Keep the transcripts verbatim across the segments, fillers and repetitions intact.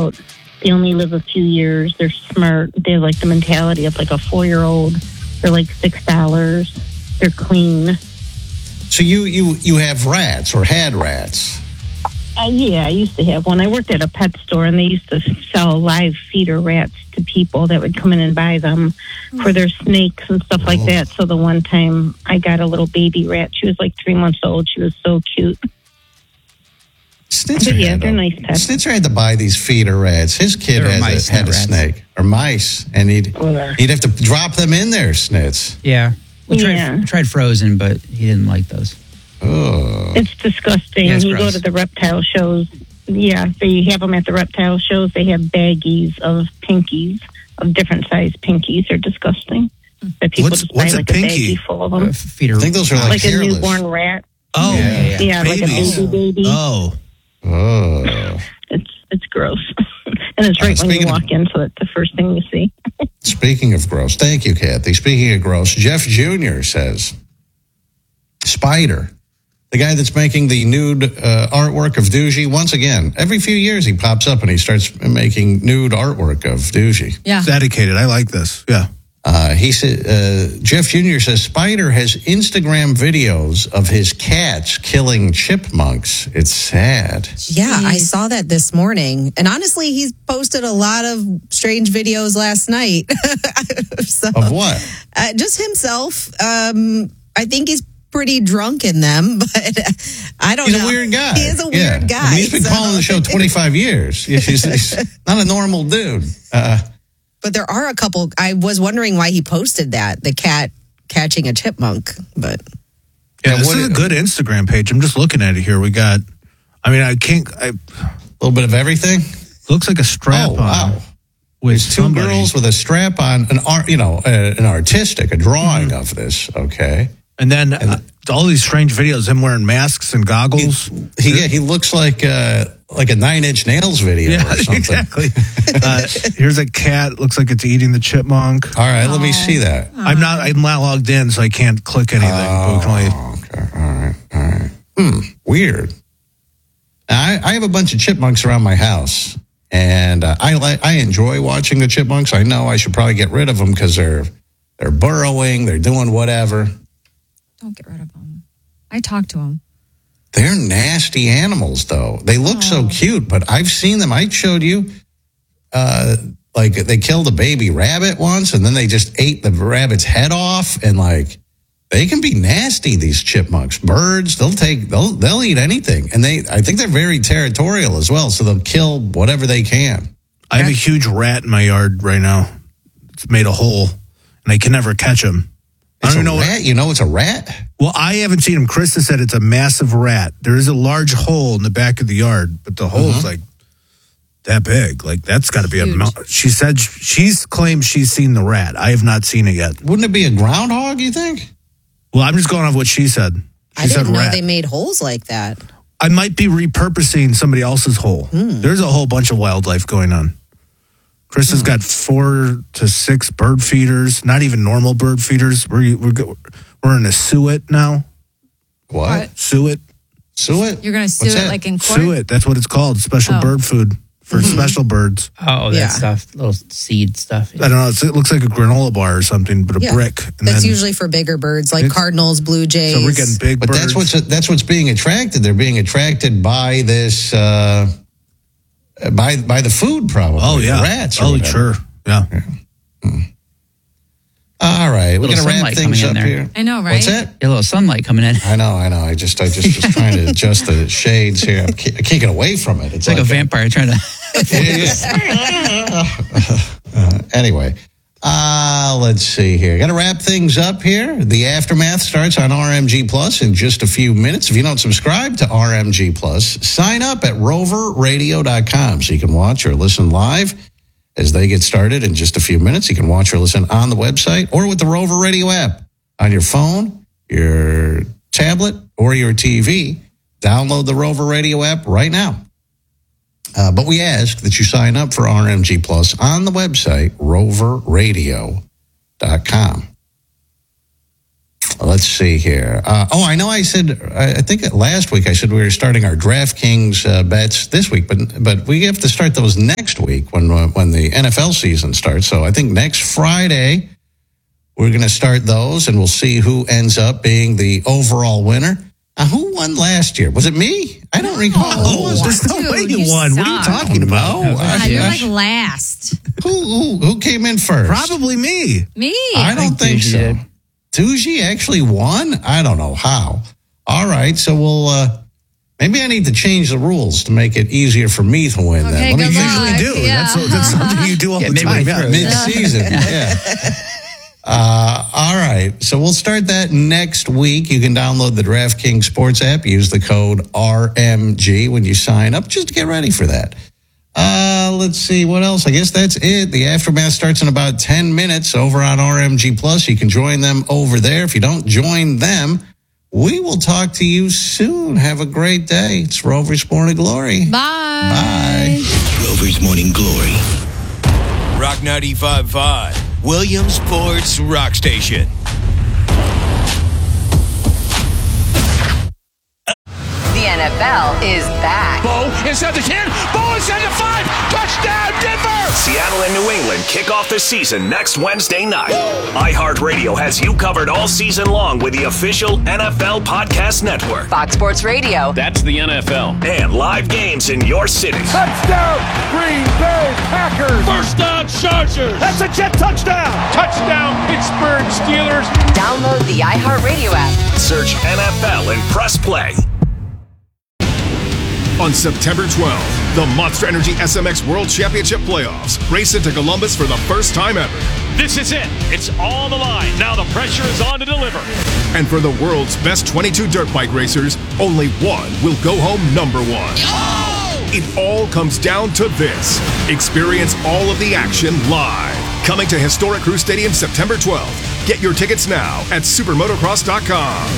out. They only live a few years. They're smart. They have like the mentality of like a four-year-old. They're like six dollars. They're clean. So you, you, you have rats or had rats? Uh, yeah, I used to have one. I worked at a pet store, and they used to sell live feeder rats to people that would come in and buy them for their snakes and stuff like Oh. that. So the one time I got a little baby rat. She was like three months old. She was so cute. Snitzer But yeah, had they're to- nice pets. Snitzer had to buy these feeder rats. His kid They were has mice, a, had not a rats. snake. Or mice. And he'd, Oh, they're- he'd have to drop them in there, Snitz. Yeah. We tried, Yeah. tried frozen, but he didn't like those. Oh. It's disgusting. Yeah, it's you go gross. to the reptile shows. Yeah, they have them at the reptile shows. They have baggies of pinkies, of different size pinkies. They're disgusting. But people What's- just what's buy a like a, pinky? baggie full of Uh, them. feeder. I think those are like, Like a hairless. newborn rat. Oh, Yeah, yeah, yeah. Yeah, like a babies. baby baby. Oh. Oh. It's it's gross. And it's right Uh, when you speaking of- walk in, so that's the first thing you see. Speaking of gross, thank you, Kathy. Speaking of gross, Jeff Junior says, Spider, the guy that's making the nude uh, artwork of Doogie, once again, every few years he pops up and he starts making nude artwork of Doogie. Yeah. Dedicated. I like this. Yeah. Uh, he said, uh, Jeff Junior says, Spider has Instagram videos of his cats killing chipmunks. It's sad. Yeah, I Jeez. saw that this morning. And honestly, he's posted a lot of strange videos last night. so, Of what? uh, just himself. Um, I think he's pretty drunk in them, but I don't He's know. a weird guy. He is a Yeah. weird guy. I mean, he's been so- calling the show twenty-five years. He's, he's not a normal dude. Uh, But there are a couple. I was wondering why he posted that, the cat catching a chipmunk. But Yeah, Yeah, this what is a it- good Instagram page. I'm just looking at it here. We got, I mean, I can't, I, a little bit of everything. looks like a strap Oh, wow. on with There's two somebody. girls with a strap on, an art, you know, uh, an artistic, a drawing Mm-hmm. of this. Okay, And then uh, all these strange videos, him wearing masks and goggles. he yeah, he looks like uh, like a Nine Inch Nails video Yeah, or something. exactly. uh, here's a cat. Looks like it's eating the chipmunk. All right, let me see that. I'm not. I'm not logged in, so I can't click anything. But we can only- Oh, okay, all right, all right. Hmm, weird. Now, I, I have a bunch of chipmunks around my house, and uh, I like I enjoy watching the chipmunks. I know I should probably get rid of them because they're they're burrowing, they're doing whatever. Don't get rid of them. I talk to them. They're nasty animals, though. They look so cute, but I've seen them. I showed you, uh, like they killed a baby rabbit once, and then they just ate the rabbit's head off, and like they can be nasty. These chipmunks, birds, they'll take, they'll they'll eat anything, and they, I think they're very territorial as well, so they'll kill whatever they can. I have a huge rat in my yard right now. It's made a hole, and I can never catch him. I It's don't a know. What, rat. You know, it's a rat. well, I haven't seen him. Krista said it's a massive rat. There is a large hole in the back of the yard, but the hole's like that big. Like that's got to be a. Huge. mou- She said she's claimed she's seen the rat. I have not seen it yet. Wouldn't it be a groundhog? You think? Well, I'm just going off what she said. She I said didn't know rat. they made holes like that. I might be repurposing somebody else's hole. There's a whole bunch of wildlife going on. Krista's got four to six bird feeders, not even normal bird feeders. We're we're go- we're in a suet now. What? What? Suet, Suet? You're going to sue What's it that? like in court? suet. That's what it's called. Special Oh. bird food for special birds. Oh, that Yeah. stuff. Little seed stuff. I don't know. It's, it looks like a granola bar or something, but a Yeah. brick. And That's then- usually for bigger birds like It- cardinals, blue jays. so we're getting big But birds. that's what's that's what's being attracted. They're being attracted by this uh, by by the food, probably. oh the yeah, rats. or Oh whatever. sure, yeah. All right, we're Little gonna wrap sunlight things coming up in there. here. I know, right? What's that? A little sunlight coming in. I know, I know. I just, I just was trying to adjust the shades here. I can't, I can't get away from it. It's, It's like a vampire trying to. uh, anyway, uh, let's see here. Got to wrap things up here. The aftermath starts on R M G Plus in just a few minutes. If you don't subscribe to R M G Plus, sign up at rover radio dot com so you can watch or listen live as they get started in just a few minutes. You can watch or listen on the website or with the Rover Radio app on your phone, your tablet, or your T V. Download the Rover Radio app right now. Uh, but we ask that you sign up for R M G Plus on the website, rover radio dot com. Let's see here. Uh, oh, I know I said, I I think last week I said we were starting our DraftKings uh, bets this week, but but we have to start those next week. week when when the N F L season starts. So I think next Friday we're going to start those, and we'll see who ends up being the overall winner. Uh, who won last year? Was it me? I don't recall. Who was There's it? no Dude, way you, you won. What are you suck. talking about? Oh, I- God, you're I- like last. who, who who came in first? Probably me. Me. I don't think Doogie so. did. Doogie actually won? I don't know how. All right, so we'll uh, maybe I need to change the rules to make it easier for me to win. Okay, then. Let me good figure- luck. Usually do. Yeah. That's, that's something you do all Yeah, the midway time. Yeah, through. mid-season. Yeah. Uh, all right. So we'll start that next week. You can download the DraftKings Sports app. Use the code R M G when you sign up, just to get ready for that. Uh, let's see. What else? I guess that's it. The Aftermath starts in about ten minutes over on R M G Plus. You can join them over there. If you don't join them, we will talk to you soon. Have a great day. It's Rover's Morning Glory. Bye. Bye. Rover's Morning Glory. Rock ninety-five point five, Williamsport's Rock Station. The N F L is back. Bo inside the ten. Bo inside the five. Touchdown, Denver! Seattle and New England kick off the season next Wednesday night. iHeartRadio has you covered all season long with the official N F L Podcast Network. Fox Sports Radio. That's the N F L. And live games in your city. Touchdown, Green Bay Packers. First down, Chargers. That's a jet touchdown. Touchdown, Pittsburgh Steelers. Download the iHeartRadio app. Search N F L and press play. On September twelfth, the Monster Energy S M X World Championship Playoffs race into Columbus for the first time ever. This is it. It's all on the line. Now the pressure is on to deliver. And for the world's best twenty-two dirt bike racers, only one will go home number one. It all comes down to this. Experience all of the action live. Coming to historic Crew Stadium September twelfth. Get your tickets now at supermotocross dot com.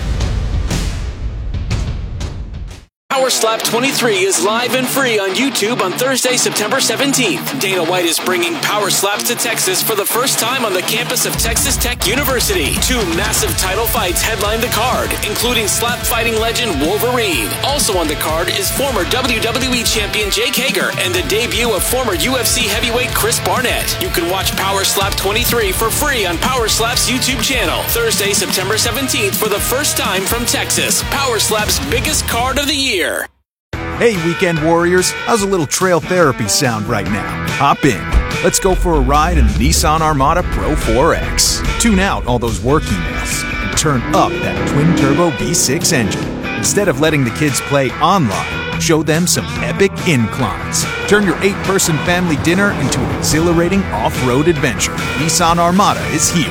Power Slap twenty-three is live and free on YouTube on Thursday, September seventeenth. Dana White is bringing Power Slaps to Texas for the first time on the campus of Texas Tech University. Two massive title fights headline the card, including slap fighting legend Wolverine. Also on the card is former W W E champion Jake Hager and the debut of former U F C heavyweight Chris Barnett. You can watch Power Slap twenty-three for free on Power Slap's YouTube channel. Thursday, September seventeenth for the first time from Texas. Power Slap's biggest card of the year. Hey, Weekend Warriors, how's a little trail therapy sound right now? Hop in. Let's go for a ride in the Nissan Armada Pro four X. Tune out all those work emails and turn up that twin-turbo V six engine. Instead of letting the kids play online, show them some epic inclines. Turn your eight-person family dinner into an exhilarating off-road adventure. Nissan Armada is here.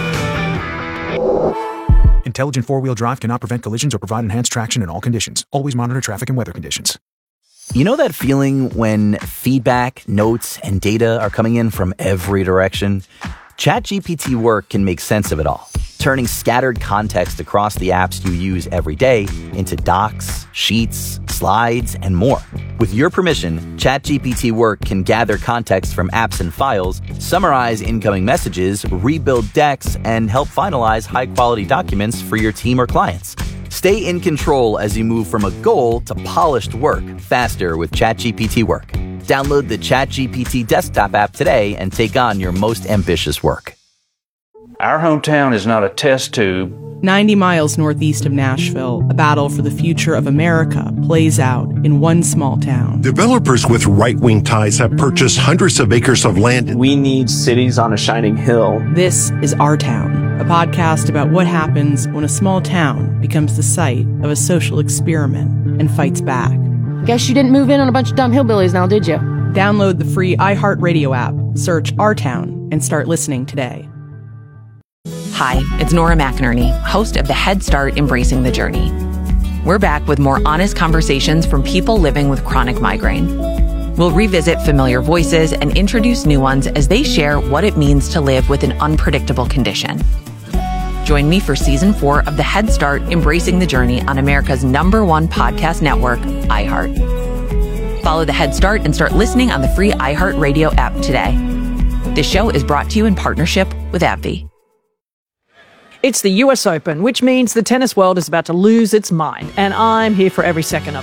Intelligent four-wheel drive cannot prevent collisions or provide enhanced traction in all conditions. Always monitor traffic and weather conditions. You know that feeling when feedback, notes, and data are coming in from every direction? ChatGPT Work can make sense of it all, turning scattered context across the apps you use every day into docs, sheets, slides, and more. With your permission, ChatGPT Work can gather context from apps and files, summarize incoming messages, rebuild decks, and help finalize high-quality documents for your team or clients. Stay in control as you move from a goal to polished work faster with ChatGPT Work. Download the ChatGPT desktop app today and take on your most ambitious work. Our hometown is not a test tube. ninety miles northeast of Nashville, a battle for the future of America plays out in one small town. Developers with right-wing ties have purchased hundreds of acres of land. We need cities on a shining hill. This is Our Town, a podcast about what happens when a small town becomes the site of a social experiment and fights back. Guess you didn't move in on a bunch of dumb hillbillies now, did you? Download the free iHeartRadio app, search Our Town, and start listening today. Hi, it's Nora McInerney, host of the Head Start Embracing the Journey. We're back with more honest conversations from people living with chronic migraine. We'll revisit familiar voices and introduce new ones as they share what it means to live with an unpredictable condition. Join me for season four of the Head Start Embracing the Journey on America's number one podcast network, iHeart. Follow the Head Start and start listening on the free iHeartRadio app today. This show is brought to you in partnership with AbbVie. It's the U S Open, which means the tennis world is about to lose its mind, and I'm here for every second of it.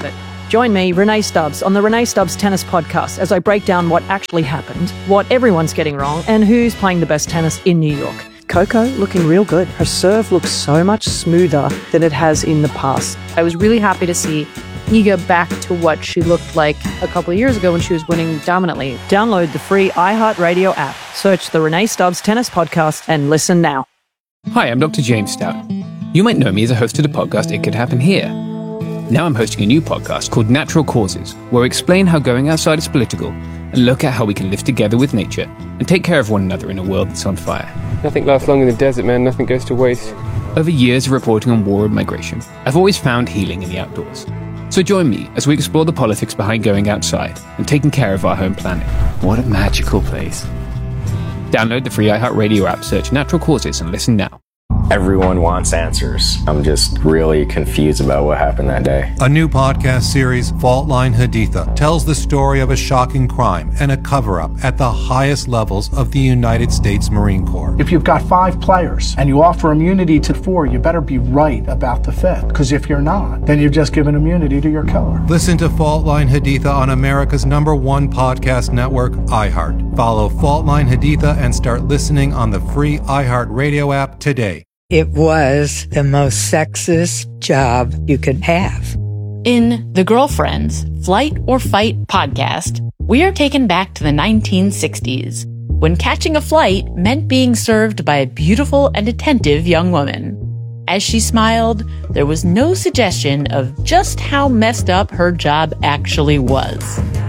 Join me, Renee Stubbs, on the Renee Stubbs Tennis Podcast as I break down what actually happened, what everyone's getting wrong, and who's playing the best tennis in New York. Coco looking real good. Her serve looks so much smoother than it has in the past. I was really happy to see Iga back to what she looked like a couple of years ago when she was winning dominantly. Download the free iHeartRadio app. Search the Renee Stubbs Tennis Podcast and listen now. Hi, I'm Doctor James Stout. You might know me as a host of the podcast It Could Happen Here. Now I'm hosting a new podcast called Natural Causes, where I explain how going outside is political and look at how we can live together with nature and take care of one another in a world that's on fire. Nothing lasts long in the desert, man. Nothing goes to waste. Over years of reporting on war and migration, I've always found healing in the outdoors. So join me as we explore the politics behind going outside and taking care of our home planet. What a magical place. Download the free iHeartRadio app, search Natural Causes, and listen now. Everyone wants answers. I'm just really confused about what happened that day. A new podcast series, Fault Line Haditha, tells the story of a shocking crime and a cover-up at the highest levels of the United States Marine Corps. If you've got five players and you offer immunity to four, you better be right about the fifth. Because if you're not, then you've just given immunity to your killer. Listen to Fault Line Haditha on America's number one podcast network, iHeart. Follow Fault Line Haditha and start listening on the free iHeartRadio app today. It was the most sexist job you could have. In The Girlfriends, Flight or Fight podcast, we are taken back to the nineteen sixties, when catching a flight meant being served by a beautiful and attentive young woman. As she smiled, there was no suggestion of just how messed up her job actually was.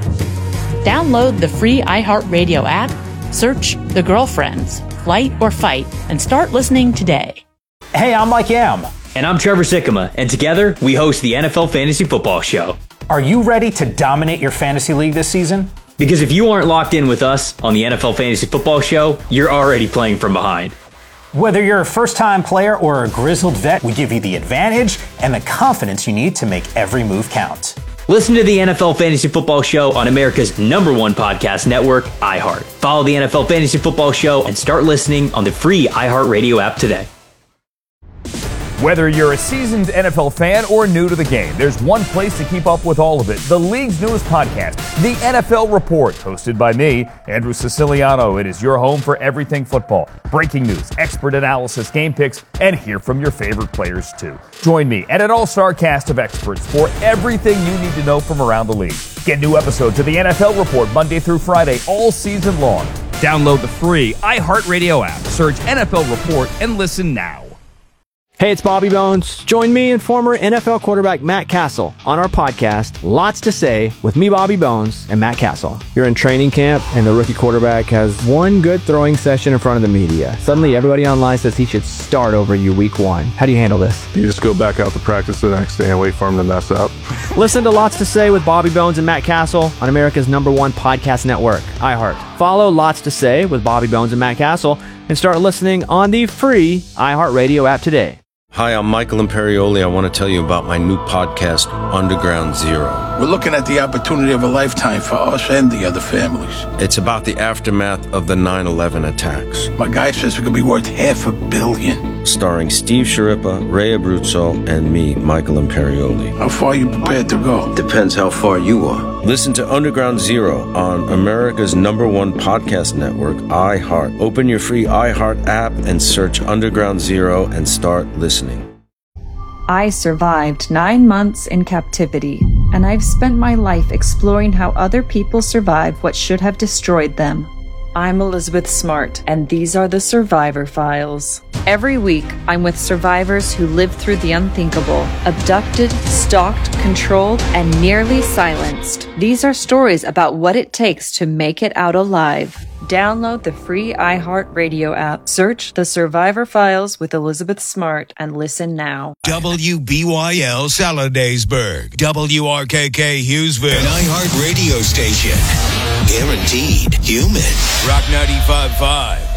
Download the free iHeartRadio app, search The Girlfriends, Flight or Fight, and start listening today. Hey, I'm Mike Yam. And I'm Trevor Sikkema, and together we host the N F L Fantasy Football Show. Are you ready to dominate your fantasy league this season? Because if you aren't locked in with us on the N F L Fantasy Football Show, you're already playing from behind. Whether you're a first-time player or a grizzled vet, we give you the advantage and the confidence you need to make every move count. Listen to the N F L Fantasy Football Show on America's number one podcast network, iHeart. Follow the N F L Fantasy Football Show and start listening on the free iHeartRadio app today. Whether you're a seasoned N F L fan or new to the game, there's one place to keep up with all of it. The league's newest podcast, The N F L Report, hosted by me, Andrew Siciliano. It is your home for everything football. Breaking news, expert analysis, game picks, and hear from your favorite players too. Join me and an all-star cast of experts for everything you need to know from around the league. Get new episodes of The N F L Report Monday through Friday all season long. Download the free iHeartRadio app, search N F L Report, and listen now. Hey, it's Bobby Bones. Join me and former N F L quarterback Matt Castle on our podcast, Lots to Say, with me, Bobby Bones, and Matt Castle. You're in training camp, and the rookie quarterback has one good throwing session in front of the media. Suddenly, everybody online says he should start over you week one. How do you handle this? You just go back out to practice the next day and wait for him to mess up. Listen to Lots to Say with Bobby Bones and Matt Castle on America's number one podcast network, iHeart. Follow Lots to Say with Bobby Bones and Matt Castle and start listening on the free iHeartRadio app today. Hi, I'm Michael Imperioli. I want to tell you about my new podcast, Underground Zero. We're looking at the opportunity of a lifetime for us and the other families. It's about the aftermath of the nine eleven attacks. My guy says we could be worth half a billion. Starring Steve Sciarippa, Ray Abruzzo, and me, Michael Imperioli. How far are you prepared to go? Depends how far you are. Listen to Underground Zero on America's number one podcast network, iHeart. Open your free iHeart app and search Underground Zero and start listening. I survived nine months in captivity, and I've spent my life exploring how other people survive what should have destroyed them. I'm Elizabeth Smart, and these are the Survivor Files. Every week, I'm with survivors who lived through the unthinkable, abducted, stalked, controlled, and nearly silenced. These are stories about what it takes to make it out alive. Download the free iHeartRadio app, search The Survivor Files with Elizabeth Smart, and listen now. W B Y L Saladaysburg, W R K K Hughesville, an iHeart radio station. Guaranteed human. Rock ninety-five point five.